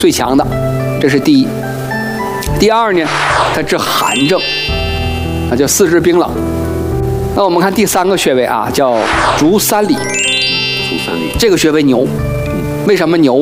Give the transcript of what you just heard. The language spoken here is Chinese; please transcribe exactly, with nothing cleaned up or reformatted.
最强的，这是第一。第二呢，它治寒症，啊，叫四肢冰冷。那我们看第三个穴位啊，叫足三里。 足三里， 这个穴位牛，为什么牛？